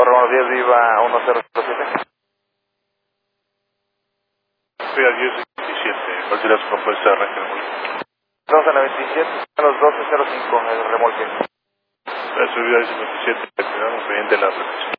Torreón 10 Viva 1007. Fui al 1027, ¿cuál será su propuesta de arranque de remolque? 2 a la 27, a los 12.05 el remolque. La subida del 57, tenemos pendiente la reflexión.